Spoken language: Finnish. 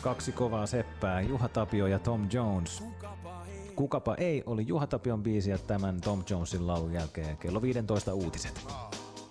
kaksi kovaa seppää, Juha Tapio ja Tom Jones. Kukapa ei oli Juha Tapion biisi ja tämän Tom Jonesin laulun jälkeen kello 15 uutiset.